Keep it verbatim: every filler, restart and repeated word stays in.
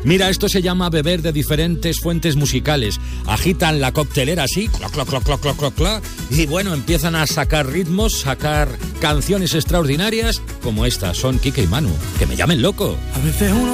Mira, esto se llama beber de diferentes fuentes musicales. Agitan la coctelera así, cloc, cloc, cloc, cloc, cloc, cloc, cloc, y bueno, empiezan a sacar ritmos, sacar canciones extraordinarias como esta. Son Quique y Manu. Que me llamen loco. A veces uno